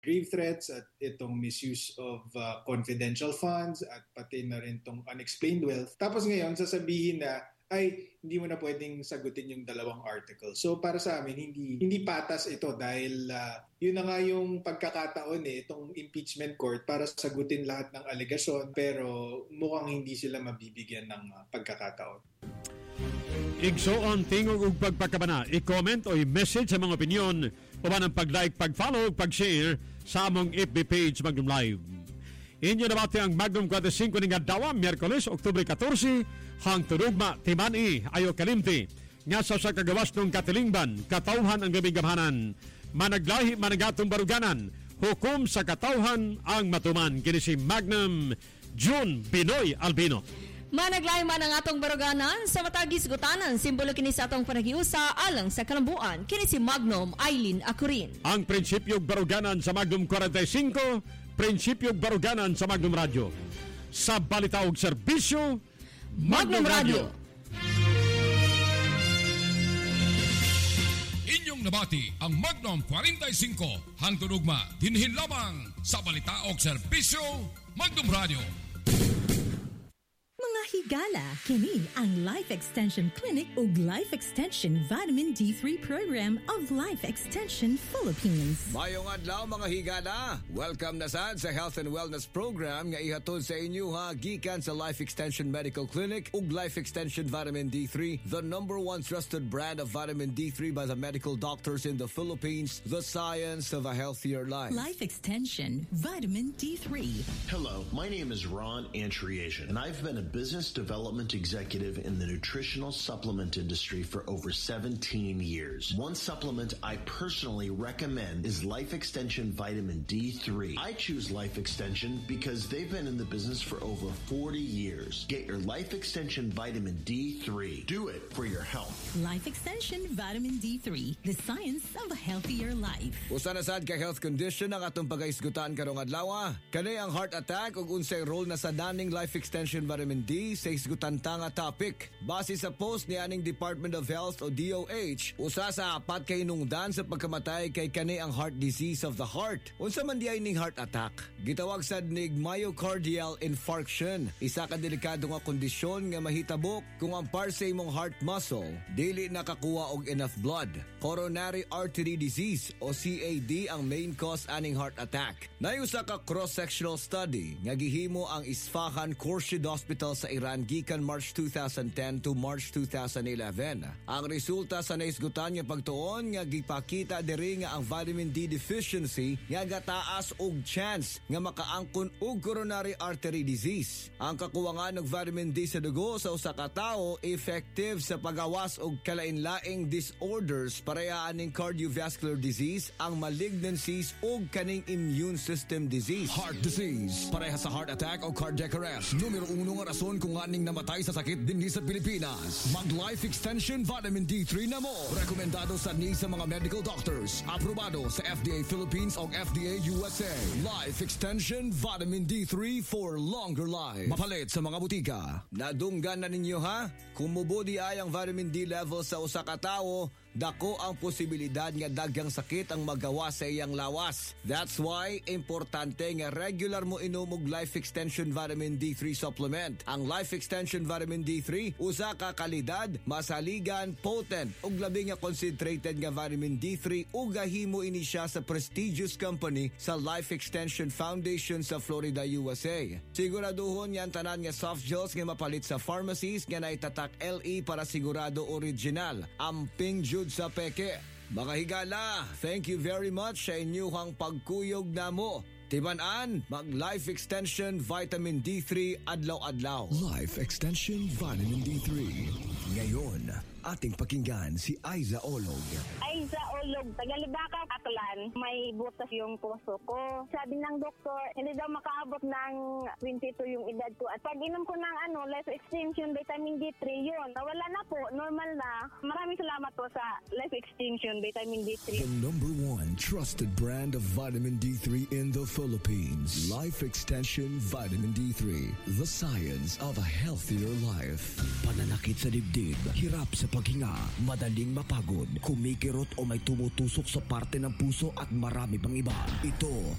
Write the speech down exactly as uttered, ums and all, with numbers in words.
grave threats at itong misuse of uh, confidential funds at pati na rin itong unexplained wealth. Tapos ngayon, sasabihin na, ay, hindi mo na pwedeng sagutin yung dalawang article. So para sa amin, hindi hindi patas ito dahil uh, yun na nga yung pagkakataon eh, itong impeachment court para sagutin lahat ng alegasyon pero mukhang hindi sila mabibigyan ng uh, pagkakataon. Igsoon tingog ug pagpakabana, i-comment o i-message sa mga opinion o ba ng pag-like, pag-follow, pag-share sa among F B page Magnum Live. Inyo nabati ang Magnum forty-five ni Gadawa, Miyerkules, Oktubre fourteen, hang tudugma, timani, ayo kalimti, nga sa sa kagawas ng katilingban, katawhan ang gabing gamhanan, managlahi, managatong baruganan, hukom sa katawhan ang matuman, kini si Magnum June Binoy Albino. Managlahi man ang atong baruganan sa matagis gutanan, simbolo kini sa atong panagiusa alang sa kalambuan, kini si Magnum Aileen Acurin. Ang prinsipyong baruganan sa Magnum forty-five, prinsipyong baruganan sa Magnum Radio. Sa balita ug serbisyo, Magnum Radio. Inyong nabati ang Magnum forty-five, hangtod ugma dinhin lamang sa balita ug serbisyo, Magnum Radio. Mga higala, kini ang Life Extension Clinic ug Life Extension Vitamin D three Program of Life Extension Philippines. Mayong adlaw mga higala, welcome na sad sa Health and Wellness Program nga ihatod sa inyo ha gikan sa Life Extension Medical Clinic ug Life Extension Vitamin D three, the number one trusted brand of vitamin D three by the medical doctors in the Philippines, the science of a healthier life. Life Extension Vitamin D three. Hello, my name is Ron Antriasian, and I've been a business development executive in the nutritional supplement industry for over seventeen years. One supplement I personally recommend is Life Extension Vitamin D three. I choose Life Extension because they've been in the business for over forty years. Get your Life Extension Vitamin D three. Do it for your health. Life Extension Vitamin D three, the science of a healthier life. Usa na sad ka health condition ang atong pagaisgutan karong adlaw. Kani ang heart attack ug unsay role na sa daning Life Extension Vitamin D sa isgutanta nga topic. Base sa post ni aning Department of Health o D O H, usa sa apat kay hinungdan sa pagkamatay kay kani ang heart disease of the heart. Unsa man diay ning heart attack? Gitawag sad nig myocardial infarction. Isa ka delikado nga kondisyon nga mahitabo kung ang par sa imong heart muscle dili nakakuha og enough blood. Coronary artery disease o C A D ang main cause aning heart attack. Nay usa ka cross-sectional study nga gihimo ang Isfahan Khurshid Hospital sa Iran gikan March twenty ten to March twenty eleven. Ang resulta sa naisgutan nga pagtuon nga gipakita diri nga ang vitamin D deficiency nga gataas og chance nga makaangkon og coronary artery disease. Ang kakuwangan ng vitamin D sa dugo sa usa ka tawo effective sa pagawas og kalain-laing disorders pareha aning cardiovascular disease, ang malignancies ug kaning immune system disease. Heart disease, pareha sa heart attack o cardiac arrest. Numero uno nga rason kung aning namatay sa sakit dinhi sa Pilipinas. Mag Life Extension Vitamin D three na mo. Rekomendado sa ni sa mga medical doctors. Aprobado sa F D A Philippines o F D A U S A. Life Extension Vitamin D three for longer life. Mapalit sa mga butika. Nadunggan na ninyo ha? Kung mubodi ay ang vitamin D level sa usa ka tawo, dako ang posibilidad nga daghang sakit ang magawa sa iyang lawas. That's why importante nga regular mo inom og Life Extension Vitamin D three supplement. Ang Life Extension Vitamin D three usa ka kalidad, masaligan, potent ug labi nga concentrated nga vitamin D three ug gahimo ini siya sa prestigious company sa Life Extension Foundation sa Florida, U S A. Siguraduhon yan tanan nga soft gels nga mapalit sa pharmacies nga naitatak L E para sigurado original. Amping jud sa peke. Mga higala, thank you very much sa inyong pagkuyog namo. Tibanan, mag Life Extension Vitamin D three adlaw-adlaw. Life Extension Vitamin D three. Ngayon, ating pakinggan si Aiza Olog. Aiza Olog, Tagalibaka, Aklan. May butas yung puso ko. Sabi ng doktor, hindi daw makaabot ng twenty-two yung edad ko. At pag inom ko ng ano, Life Extension Vitamin D three, yun. Nawala na po, normal na. Maraming salamat po sa Life Extension Vitamin D three. The number one trusted brand of vitamin D three in the Philippines. Life Extension Vitamin D three. The science of a healthier life. Pananakit sa dibdib, hirap sa paghinga, madaling mapagod, kumikirot o may tumutusok sa parte ng puso at marami pang iba. Ito